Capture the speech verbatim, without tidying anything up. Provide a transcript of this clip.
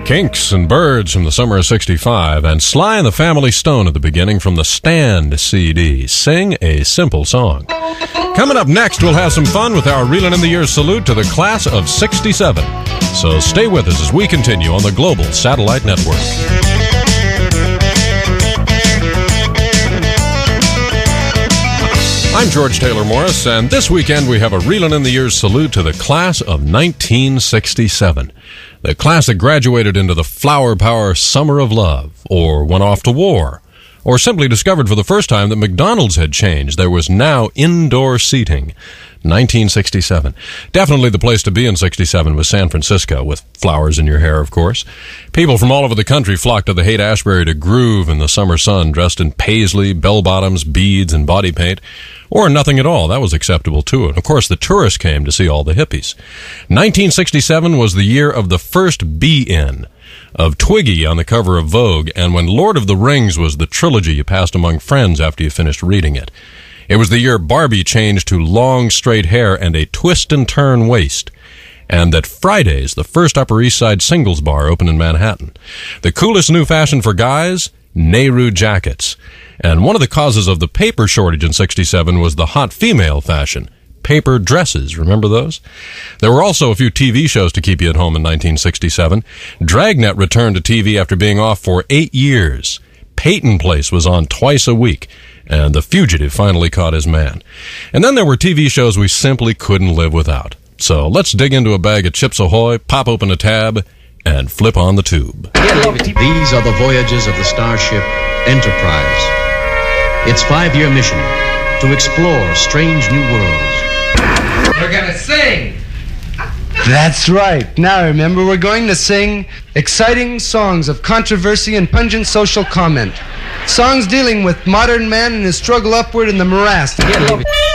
Kinks and Birds from the summer of sixty-five, and Sly and the Family Stone at the beginning from the Stand C D. Sing a Simple Song. Coming up next, we'll have some fun with our Reelin' in the Years salute to the class of sixty-seven. So stay with us as we continue on the Global Satellite Network. I'm George Taylor Morris, and this weekend we have a Reelin' in the Years salute to the class of nineteen sixty-seven. The class that graduated into the Flower Power Summer of Love, or went off to war, or simply discovered for the first time that McDonald's had changed. There was now indoor seating. nineteen sixty-seven. Definitely the place to be in sixty-seven was San Francisco, with flowers in your hair, of course. People from all over the country flocked to the Haight-Ashbury to groove in the summer sun, dressed in paisley, bell-bottoms, beads, and body paint. Or nothing at all. That was acceptable, too. And, of course, the tourists came to see all the hippies. nineteen sixty-seven was the year of the first be-in, of Twiggy on the cover of Vogue, and when Lord of the Rings was the trilogy you passed among friends after you finished reading it. It was the year Barbie changed to long, straight hair and a twist-and-turn waist, and that Fridays, the first Upper East Side singles bar, opened in Manhattan. The coolest new fashion for guys? Nehru jackets. And one of the causes of the paper shortage in sixty-seven was the hot female fashion. Paper dresses, remember those? There were also a few T V shows to keep you at home in nineteen sixty-seven. Dragnet returned to T V after being off for eight years. Peyton Place was on twice a week, and The Fugitive finally caught his man. And then there were T V shows we simply couldn't live without. So let's dig into a bag of Chips Ahoy, pop open a tab, and flip on the tube. These are the voyages of the starship Enterprise. Its five-year mission, to explore strange new worlds. We're gonna sing! That's right. Now remember, we're going to sing exciting songs of controversy and pungent social comment. Songs dealing with modern man and his struggle upward in the morass.